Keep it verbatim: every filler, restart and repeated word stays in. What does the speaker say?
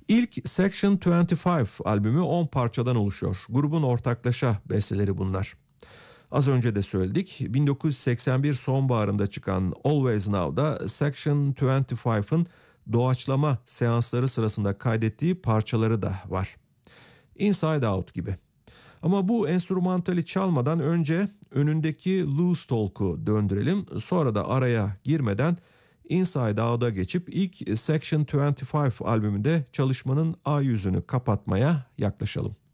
İlk Section yirmi beş albümü on parçadan oluşuyor. Grubun ortaklaşa besteleri bunlar. Az önce de söyledik, bin dokuz yüz seksen bir sonbaharında çıkan Always Now'da Section yirmi beşin doğaçlama seansları sırasında kaydettiği parçaları da var. Inside Out gibi. Ama bu enstrümantali çalmadan önce önündeki Loose Talk'u döndürelim. Sonra da araya girmeden Inside Out'a geçip ilk Section yirmi beş albümünde çalışmanın A yüzünü kapatmaya yaklaşalım.